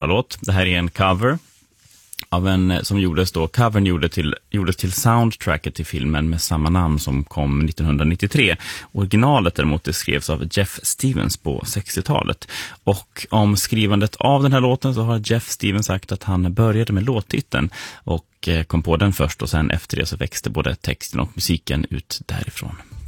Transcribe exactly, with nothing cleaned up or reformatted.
låt. Det här är en cover av en som gjordes då, covern gjorde till, gjordes till soundtracket till filmen med samma namn som kom nittonhundranittiotre. Originalet däremot det skrevs av Jeff Stevens på sextiotalet. Och om skrivandet av den här låten så har Jeff Stevens sagt att han började med låttiteln och kom på den först och sen efter det så växte både texten och musiken ut därifrån.